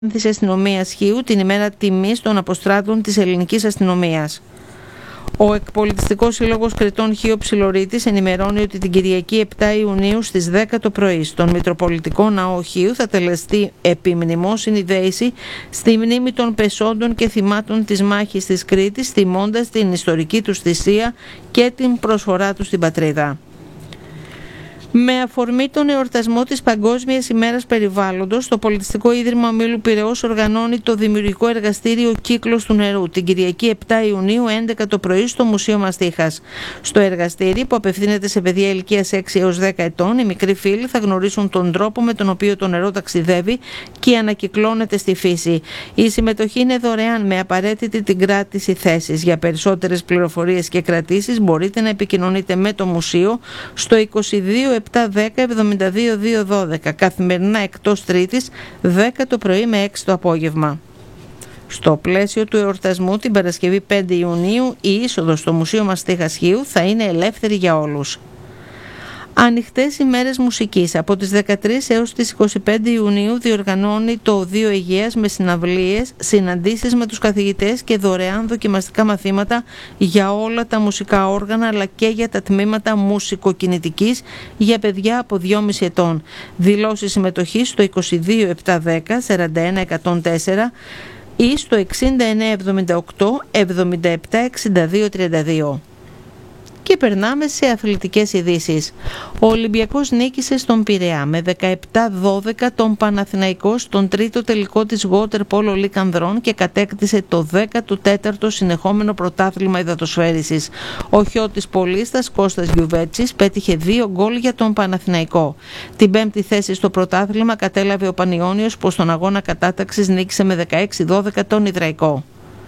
της αστυνομίας Χίου την ημέρα τιμής των αποστράτων της ελληνικής αστυνομίας. Ο Εκπολιτιστικός Σύλλογος Κρητών Χίου Ψιλορίτης ενημερώνει ότι την Κυριακή 7 Ιουνίου στις 10 το πρωί στον Μητροπολιτικό Ναό Χίου θα τελεστεί επιμνημόσυνη δέηση στη μνήμη των πεσόντων και θυμάτων της μάχης της Κρήτης, τιμώντας την ιστορική τους θυσία και την προσφορά τους στην πατρίδα. Με αφορμή τον εορτασμό της Παγκόσμιας ημέρας περιβάλλοντος, το Πολιτιστικό Ίδρυμα Ομίλου Πειραιώς οργανώνει το δημιουργικό εργαστήριο «Κύκλος του νερού» την Κυριακή 7 Ιουνίου 11 το πρωί στο Μουσείο Μαστίχας. Στο εργαστήρι, που απευθύνεται σε παιδιά ηλικίας 6 έως 10 ετών, οι μικροί φίλοι θα γνωρίσουν τον τρόπο με τον οποίο το νερό ταξιδεύει και ανακυκλώνεται στη φύση. Η συμμετοχή είναι δωρεάν με απαραίτητη την κράτηση θέσης. Για περισσότερες πληροφορίες και κρατήσεις μπορείτε να επικοινωνείτε με το Μουσείο στο 22 710-72-212, καθημερινά εκτός Τρίτης, 10 το πρωί με 6 το απόγευμα. Στο πλαίσιο του εορτασμού την Παρασκευή 5 Ιουνίου, η είσοδος στο Μουσείο Μαστίχας Χίου θα είναι ελεύθερη για όλους. Ανοιχτές ημέρες μουσικής. Από τις 13 έως τις 25 Ιουνίου διοργανώνει το Οδείο Υγείας με συναυλίες, συναντήσεις με τους καθηγητές και δωρεάν δοκιμαστικά μαθήματα για όλα τα μουσικά όργανα αλλά και για τα τμήματα μουσικοκινητικής για παιδιά από 2,5 ετών. Δηλώσεις συμμετοχής στο 22 710 41 104 ή στο 69 78 77 62 32. Και περνάμε σε αθλητικές ειδήσεις. Ο Ολυμπιακός νίκησε στον Πειραιά με 17-12 τον Παναθηναϊκό στον τρίτο τελικό της Water Polo League ανδρών και κατέκτησε το 14ο συνεχόμενο πρωτάθλημα υδατοσφαίρισης. Ο Χιώτης Πολίστας Κώστας Γιουβέτσης πέτυχε 2 γκολ για τον Παναθηναϊκό. Την πέμπτη θέση στο πρωτάθλημα κατέλαβε ο Πανιώνιος που στον αγώνα κατάταξης νίκησε με 16-12 τον Ιδραϊκό.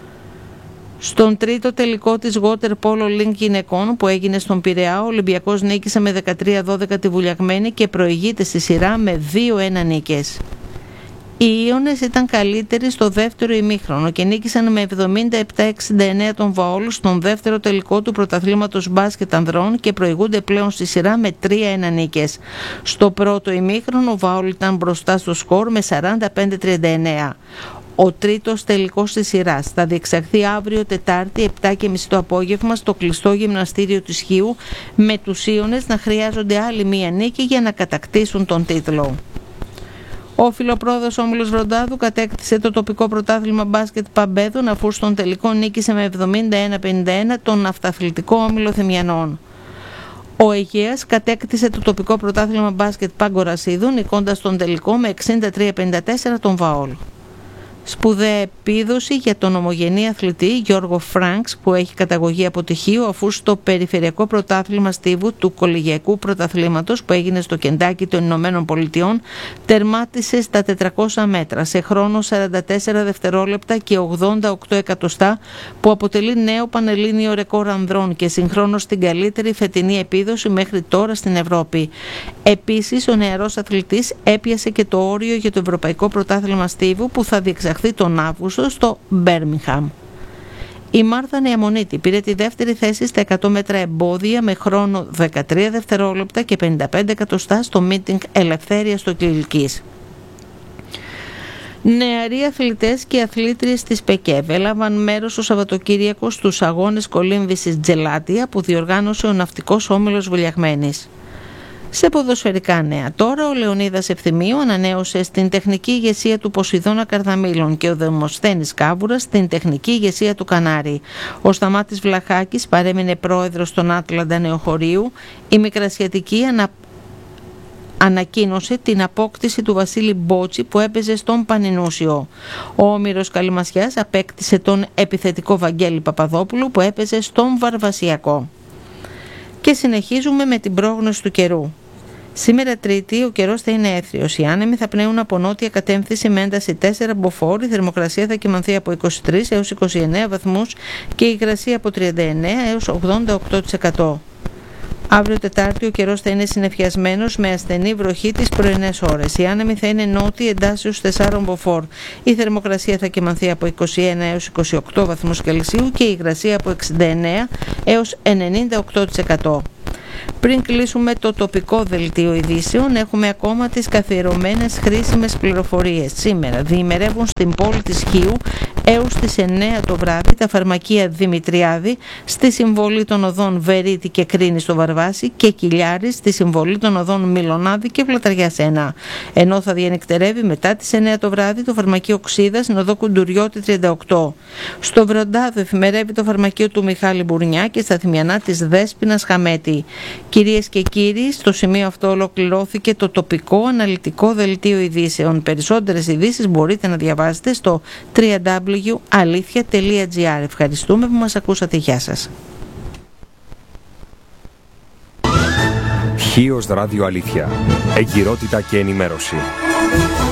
Στον τρίτο τελικό της Water Polo League γυναικών που έγινε στον Πειραιά, ο Ολυμπιακός νίκησε με 13-12 τη Βουλιαγμένη και προηγείται στη σειρά με 2-1 νίκες. Οι Ιόνες ήταν καλύτεροι στο δεύτερο ημίχρονο και νίκησαν με 77-69 τον Βαόλ στον δεύτερο τελικό του πρωταθλήματος μπάσκετ ανδρών και προηγούνται πλέον στη σειρά με 3-1 νίκες. Στο πρώτο ημίχρονο ο Βαόλ ήταν μπροστά στο σκορ με 45-39. Ο τρίτος τελικός της σειράς θα διεξαχθεί αύριο Τετάρτη 7.30 το απόγευμα στο κλειστό γυμναστήριο της Χίου, με τους Ιόνες να χρειάζονται άλλη μία νίκη για να κατακτήσουν τον τίτλο. Ο φιλοπρόδος Όμιλος Βροντάδου κατέκτησε το τοπικό πρωτάθλημα μπάσκετ Παμπέδων αφού στον τελικό νίκησε με 71-51 τον ναυταθλητικό Όμιλο Θημιανών. Ο Αιγαίας κατέκτησε το τοπικό πρωτάθλημα μπάσκετ Πάγκορασίδου νικώντας τον τελικό με 63-54 τον Βαόλ. Σπουδαία επίδοση για τον ομογενή αθλητή Γιώργο Φρανκς που έχει καταγωγή από Τυχείο αφού στο περιφερειακό πρωτάθλημα στίβου του κολεγιακού πρωταθλήματος που έγινε στο Κεντάκι των Ηνωμένων Πολιτειών τερμάτισε στα 400 μέτρα σε χρόνο 44 δευτερόλεπτα και 88 εκατοστά που αποτελεί νέο πανελλήνιο ρεκόρ ανδρών και συγχρόνως την καλύτερη φετινή επίδοση μέχρι τώρα στην Ευρώπη. Επίσης ο νεαρός αθλητής έπιασε και το όριο για το Ευρωπαϊκό Πρωτάθλημα Στίβου που θα διεξαχθεί τον Αύγουστο στο Μπέρμιγχαμ. Η Μάρθα Νεαμονίτη πήρε τη δεύτερη θέση στα 100 μέτρα εμπόδια με χρόνο 13 δευτερόλεπτα και 55 εκατοστά στο μίτινγκ Ελευθέρειας στο Κιλκής. Νεαροί αθλητές και αθλήτριες της ΠΕΚΕΒ έλαβαν μέρος το Σαββατοκύριακο στους αγώνες κολύμβησης Τζελάτια που διοργάνωσε ο Ναυτικός Όμιλος Βουλιαγμένης. Σε ποδοσφαιρικά νέα τώρα, ο Λεωνίδας Ευθυμίου ανανέωσε στην τεχνική ηγεσία του Ποσειδώνα Καρδαμήλων και ο Δημοσθένης Κάβουρας στην τεχνική ηγεσία του Κανάρη. Ο Σταμάτης Βλαχάκης παρέμεινε πρόεδρος των Άτλαντα Νεοχωρίου. Η Μικρασιατική ανακοίνωσε την απόκτηση του Βασίλη Μπότσι που έπαιζε στον Πανινούσιο. Ο Όμηρος Καλημασιάς απέκτησε τον επιθετικό Βαγγέλη Παπαδόπουλου που έπαιζε στον Βαρβασιακό. Και συνεχίζουμε με την πρόγνωση του καιρού. Σήμερα Τρίτη ο καιρός θα είναι έθριος. Οι άνεμοι θα πνέουν από νότια κατεύθυνση με ένταση 4 μποφόρ. Η θερμοκρασία θα κυμανθεί από 23 έως 29 βαθμούς και η υγρασία από 39 έως 88%. Αύριο Τετάρτη ο καιρός θα είναι συννεφιασμένος με ασθενή βροχή τις πρωινές ώρες. Οι άνεμοι θα είναι νότιοι εντάσσεως 4 μποφόρ. Η θερμοκρασία θα κυμανθεί από 21 έως 28 βαθμούς Κελσίου και η υγρασία από 69 έως 98%. Πριν κλείσουμε το τοπικό δελτίο ειδήσεων, έχουμε ακόμα τις καθιερωμένες χρήσιμες πληροφορίες. Σήμερα διημερεύουν στην πόλη της Χίου έως τις 9 το βράδυ τα φαρμακεία Δημητριάδη στη συμβολή των οδών Βερίτη και Κρίνη στο Βαρβάσι και Κιλιάρης στη συμβολή των οδών Μιλονάδη και Βλαταριάς 1. Ενώ θα διανυκτερεύει μετά τις 9 το βράδυ το φαρμακείο Ξίδα στην οδό Κουντουριώτη 38. Στο Βροντάδο εφημερεύει το φαρμακείο του Μιχάλη Μπουρνιά και στα Θημιανά της Δέσποινας Χαμέτη. Κυρίες και κύριοι, στο σημείο αυτό ολοκληρώθηκε το τοπικό αναλυτικό δελτίο ειδήσεων. Περισσότερες ειδήσεις μπορείτε να διαβάσετε στο www.alithia.gr. Ευχαριστούμε που μας ακούσατε. Γεια σας. Χίος Ράδιο Αλήθεια. Εγκυρότητα και ενημέρωση.